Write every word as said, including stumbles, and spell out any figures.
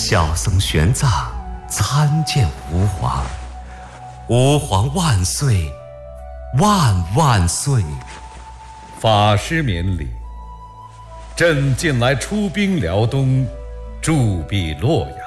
小僧玄奘参见吾皇，吾皇万岁万万岁。 法师免礼，朕近来出兵辽东，驻跸洛阳，